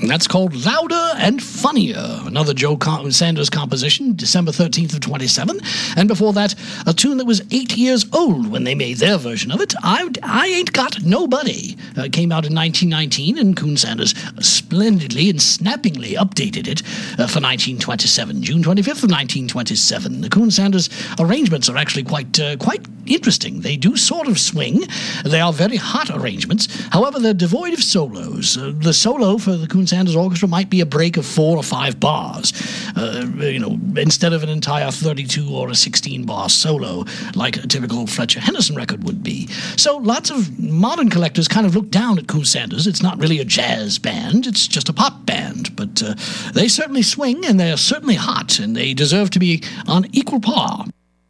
That's called Louder and Funnier, another Joe Sanders composition, December 13th of 27. And before that, a tune that was 8 years old when they made their version of it, I Ain't Got Nobody. Came out in 1919, and Coon Sanders splendidly and snappingly updated it for 1927, June 25th of 1927. The Coon Sanders arrangements are actually quite interesting. They do sort of swing. They are very hot arrangements. However, they're devoid of solos. The solo for the Coon Sanders Orchestra might be a break of 4 or 5 bars, instead of an entire 32 or a 16 bar solo like a typical Fletcher Henderson record would be. So lots of modern collectors kind of look down at Coon Sanders. It's not really a jazz band, it's just a pop band, but they certainly swing, and they're certainly hot, and they deserve to be on equal par.